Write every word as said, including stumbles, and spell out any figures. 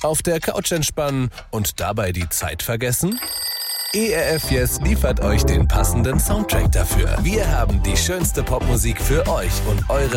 Auf der Couch entspannen und dabei die Zeit vergessen? E R F Yes liefert euch den passenden Soundtrack dafür. Wir haben die schönste Popmusik für euch und eure